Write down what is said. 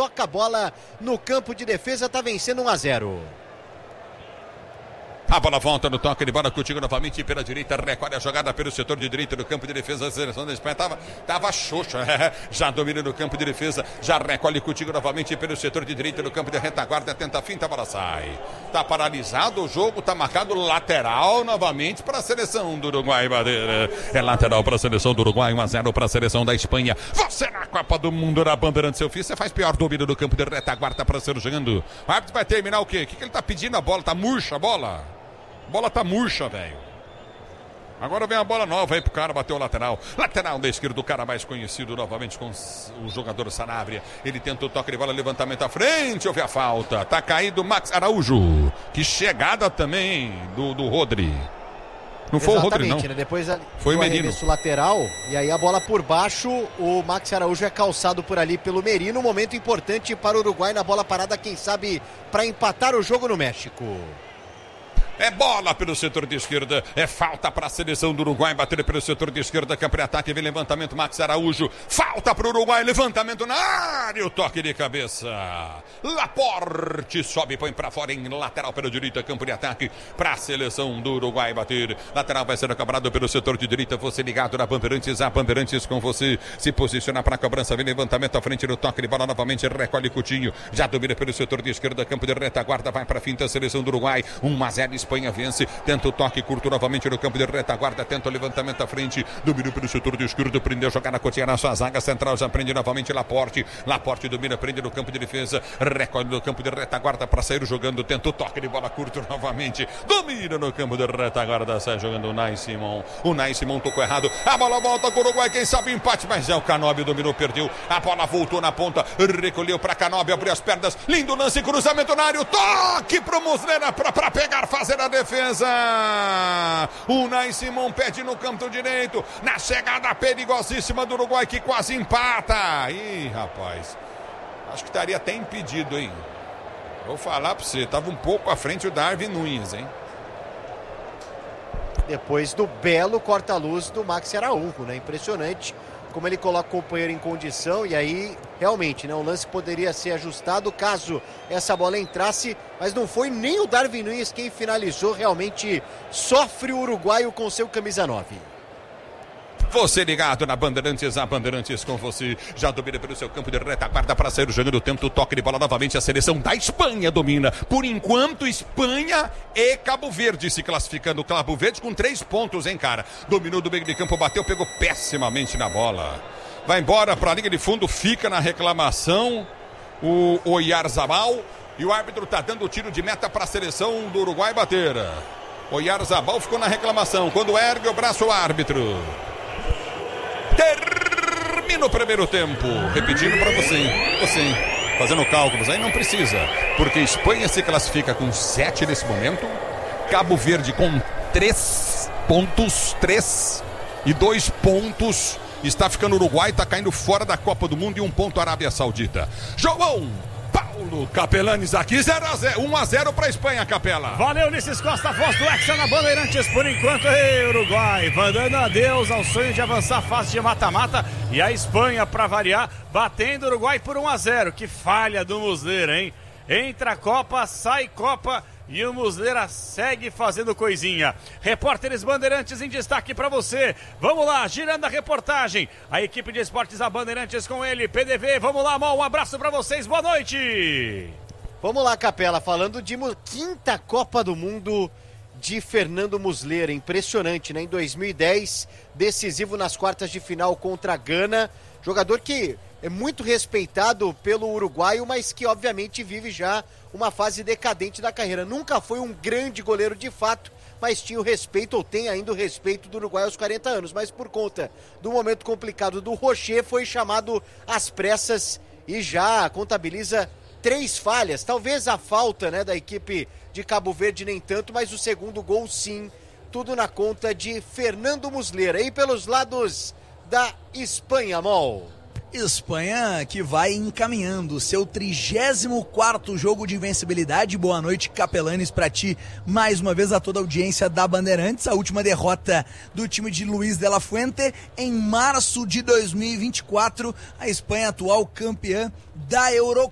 toca a bola no campo de defesa, tá vencendo 1-0. A bola volta no toque de bola contigo novamente pela direita, recolhe a jogada pelo setor de direita do campo de defesa. A seleção da Espanha tava xoxa, já domina no campo de defesa, já recolhe contigo novamente pelo setor de direita do campo de retaguarda, tenta a finta, a bola sai. Tá paralisado o jogo, tá marcado lateral novamente para a seleção do Uruguai, Madeira. É lateral para a seleção do Uruguai, 1-0 para a seleção da Espanha. Você na Copa do Mundo, na Bandeirante, seu filho, você faz pior domínio do campo de retaguarda para ser jogando. O árbitro vai terminar o quê? O que ele tá pedindo? A bola tá murcha, a bola? A bola tá murcha, velho. Agora vem a bola nova aí pro cara, bateu o lateral. Lateral da esquerda, o cara mais conhecido novamente com o jogador Sanabria. Ele tenta o toque de bola, levantamento à frente, houve a falta. Tá caído Max Araújo. Que chegada também do Rodri. Não foi o Rodri, não. Né? Depois foi o Merino. Lateral, e aí a bola por baixo, o Max Araújo é calçado por ali pelo Merino. Um momento importante para o Uruguai na bola parada, quem sabe, para empatar o jogo no México. É bola pelo setor de esquerda, é falta para a seleção do Uruguai, bater pelo setor de esquerda, campo de ataque, vem levantamento, Max Araújo, falta para o Uruguai, levantamento na área, o toque de cabeça, Laporte sobe, põe para fora em lateral pela direita, campo de ataque para a seleção do Uruguai bater, lateral vai ser cobrado pelo setor de direita, você ligado na Bandeirantes, a Bandeirantes com você, se posiciona para a cobrança, vem levantamento à frente do toque de bola, novamente recolhe Coutinho, já domina pelo setor de esquerda, campo de retaguarda, vai para a finta, a seleção do Uruguai, 1-0, Espanha vence, tenta o toque curto novamente no campo de retaguarda, tenta o levantamento à frente, dominou pelo setor de esquerdo, prendeu, jogar na cotinha na sua zaga central, já prende novamente Laporte domina, prende no campo de defesa, recolhe no campo de retaguarda para sair jogando, tenta o toque de bola curto novamente, domina no campo de retaguarda, sai jogando o Nai Simon tocou errado, a bola volta com o Uruguai, quem sabe o empate, mas é o Canóbio, dominou, perdeu, a bola voltou na ponta, recolheu para Canóbio, abriu as pernas, lindo lance, cruzamento na área, toque pro Muslera para pegar, fazer a defesa. O Nai Simon pede no canto direito, na chegada perigosíssima do Uruguai que quase empata. Ih, rapaz, acho que estaria até impedido, hein? Vou falar pra você, tava um pouco à frente o Darwin Nunes, hein? Depois do belo corta-luz do Max Araújo, né? Impressionante como ele coloca o companheiro em condição, e aí realmente, né, o lance poderia ser ajustado caso essa bola entrasse, mas não foi nem o Darwin Nunes quem finalizou, realmente sofre o uruguaio com seu camisa 9. Você ligado na Bandeirantes, a Bandeirantes com você, já domina pelo seu campo de retaguarda para sair jogando, tenta o toque de bola novamente, a seleção da Espanha domina, por enquanto Espanha e Cabo Verde se classificando, Cabo Verde com 3 pontos, hein, cara, dominou do meio de campo, bateu, pegou pessimamente na bola, vai embora para a linha de fundo, fica na reclamação o Oyarzabal, e o árbitro tá dando o tiro de meta para a seleção do Uruguai bater. Oyarzabal ficou na reclamação, quando ergue o braço o árbitro. Termina o primeiro tempo. Repetindo para você, fazendo cálculos, aí não precisa, porque Espanha se classifica com 7 nesse momento, Cabo Verde com 3 pontos, 3 e 2 pontos, está ficando Uruguai, está caindo fora da Copa do Mundo, e 1 ponto Arábia Saudita. João Paulo Capelanes aqui, 1-0 para a Espanha, Capela. Valeu, Ulisses Costa, voz do Hexa na Bandeirantes por enquanto. Ei, Uruguai, vai dando adeus ao sonho de avançar a fase de mata-mata, e a Espanha, para variar, batendo o Uruguai por 1-0. Que falha do Muslera, hein? Entra a Copa, sai Copa, e o Muslera segue fazendo coisinha. Repórteres Bandeirantes em destaque para você. Vamos lá, girando a reportagem. A equipe de esportes da Bandeirantes com ele, PDV. Vamos lá, Mol, um abraço para vocês, boa noite. Vamos lá, Capela, falando de quinta Copa do Mundo de Fernando Muslera. Impressionante, né? Em 2010, decisivo nas quartas de final contra a Gana. Jogador que é muito respeitado pelo uruguaio, mas que obviamente vive já uma fase decadente da carreira. Nunca foi um grande goleiro de fato, mas tinha o respeito, ou tem ainda o respeito do Uruguai aos 40 anos. Mas por conta do momento complicado do Rocher, foi chamado às pressas e já contabiliza 3 falhas. Talvez a falta, né, da equipe de Cabo Verde nem tanto, mas o segundo gol sim. Tudo na conta de Fernando Muslera. E pelos lados da Espanha, Mol. Espanha que vai encaminhando seu 34º jogo de invencibilidade. Boa noite, Capelanes, pra ti, mais uma vez a toda a audiência da Bandeirantes. A última derrota do time de Luiz de la Fuente em março de 2024, a Espanha atual campeã da Eurocopa.